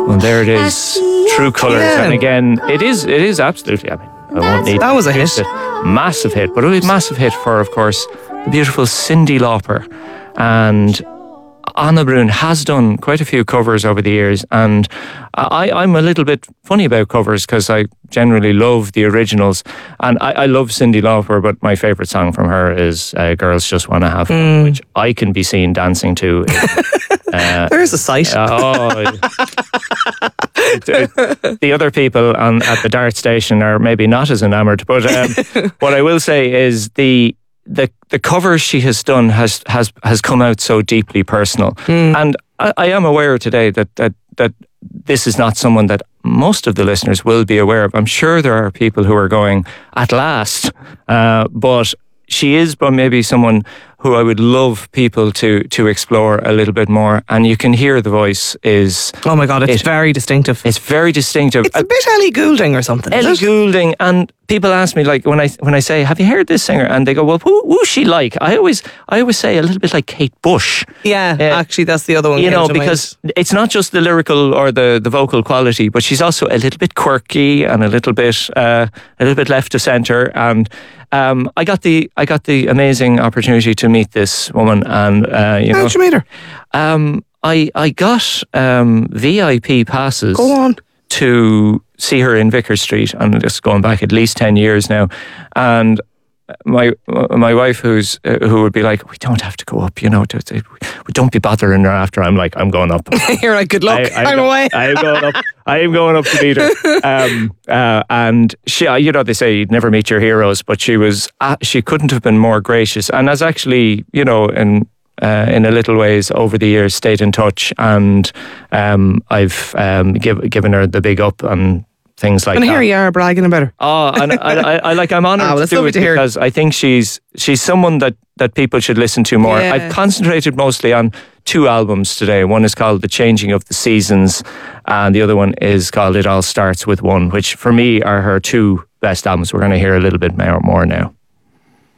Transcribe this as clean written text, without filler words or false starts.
Well, there it is. True Colours. Yeah. And again, it is absolutely, I mean, I won't need That was a hit. It's a massive hit, but it was a massive hit for, of course, the beautiful Cyndi Lauper. And Anna Brun has done quite a few covers over the years, and I'm a little bit funny about covers because I generally love the originals, and I love Cyndi Lauper, but my favourite song from her is Girls Just Wanna Have Fun, which I can be seen dancing to. There's a sight. The other people at the Dart station are maybe not as enamoured, but what I will say is the covers she has done has come out so deeply personal, and I am aware today that this is not someone that most of the listeners will be aware of. I'm sure there are people who are going at last, but she is, but maybe someone who I would love people to explore a little bit more. And you can hear the voice is... Oh my God, it's very distinctive. It's very distinctive. It's a bit Ellie Goulding or something. Ellie Goulding, and people ask me, like, when I say, have you heard this singer? And they go, well, who's she like? I always say a little bit like Kate Bush. Yeah, actually, that's the other one. You know, because it's not just the lyrical or the vocal quality, but she's also a little bit quirky and a little bit left of centre. And I got the amazing opportunity to meet this woman, and how'd you meet her? I got VIP passes. Go on. To see her in Vickers Street, and just going back at least 10 years now. And my wife, who would be like, we don't have to go up, we don't be bothering her after. I'm like, I'm going up. You're like, good luck. I'm away. I am going up. I am going up to meet her. And she, they say you'd never meet your heroes, but she couldn't have been more gracious, and has actually, in a little ways over the years stayed in touch, and I've given her the big up and things like that. And here you are bragging about her. Oh, and I'm honoured to do it because I think she's someone that people should listen to more. Yeah. I've concentrated mostly on 2 albums today. One is called The Changing of the Seasons, and the other one is called It All Starts With One, which for me are her 2 best albums. We're going to hear a little bit more now.